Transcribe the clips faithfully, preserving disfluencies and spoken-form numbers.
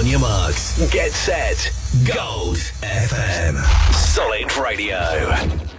On your marks, get set, Gold F M. Solid Radio.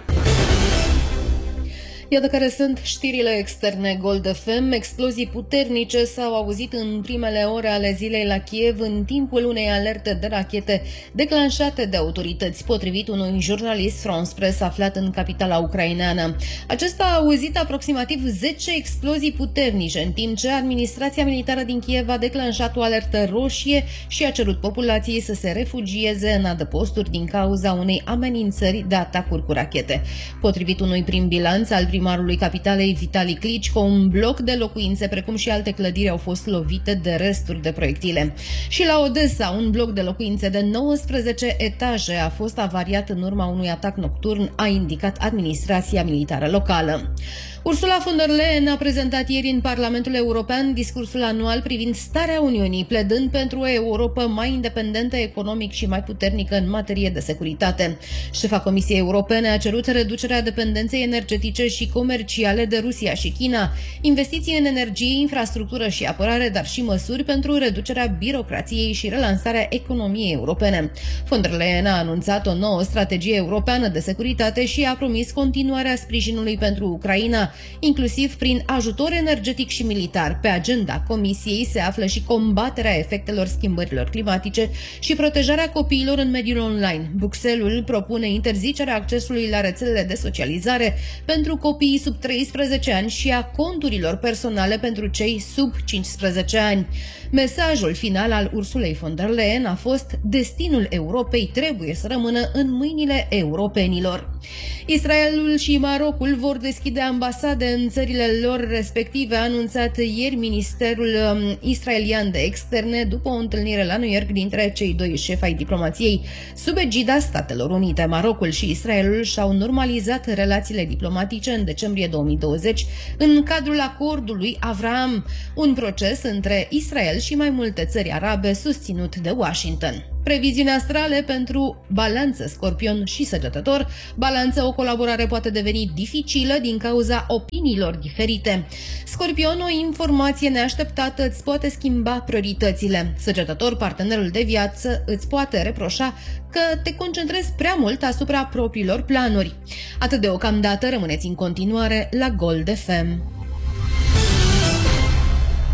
Iată care sunt știrile externe Gold F M. Explozii puternice s-au auzit în primele ore ale zilei la Kiev în timpul unei alerte de rachete declanșate de autorități, potrivit unui jurnalist France Press aflat în capitala ucraineană. Acesta a auzit aproximativ zece explozii puternice, în timp ce administrația militară din Kiev a declanșat o alertă roșie și a cerut populației să se refugieze în adăposturi din cauza unei amenințări de atacuri cu rachete. Potrivit unui prim bilanț al primarului capitalei Vitali Klitschko, un bloc de locuințe precum și alte clădiri au fost lovite de resturi de proiectile. Și la Odessa, un bloc de locuințe de nouăsprezece etaje a fost avariat în urma unui atac nocturn, a indicat administrația militară locală. Ursula von der Leyen a prezentat ieri în Parlamentul European discursul anual privind starea Uniunii, pledând pentru o Europă mai independentă economic și mai puternică în materie de securitate. Șefa Comisiei Europene a cerut reducerea dependenței energetice și comerciale de Rusia și China, investiții în energie, infrastructură și apărare, dar și măsuri pentru reducerea birocrației și relansarea economiei europene. Von der Leyen a anunțat o nouă strategie europeană de securitate și a promis continuarea sprijinului pentru Ucraina, inclusiv prin ajutor energetic și militar. Pe agenda Comisiei se află și combaterea efectelor schimbărilor climatice și protejarea copiilor în mediul online. Bruxelles propune interzicerea accesului la rețelele de socializare pentru copiii sub treisprezece ani și a conturilor personale pentru cei sub cincisprezece ani. Mesajul final al Ursulei von der Leyen a fost: destinul Europei trebuie să rămână în mâinile europenilor. Israelul și Marocul vor deschide ambasade în țările lor respective, a anunțat ieri Ministerul israelian de externe după o întâlnire la New York dintre cei doi șefi ai diplomației sub egida Statelor Unite. Marocul și Israelul și-au normalizat relațiile diplomatice în decembrie două mii douăzeci în cadrul acordului Avraham, un proces între Israel și mai multe țări arabe susținut de Washington. Previziuni astrale pentru Balanță, Scorpion și Săgetător. Balanță, o colaborare poate deveni dificilă din cauza opiniilor diferite. Scorpion, o informație neașteptată îți poate schimba prioritățile. Săgetător, partenerul de viață îți poate reproșa că te concentrezi prea mult asupra propriilor planuri. Atât deocamdată, rămâneți în continuare la Gold F M.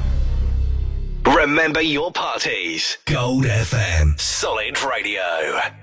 Remember your parties. Gold F M. Solid Radio.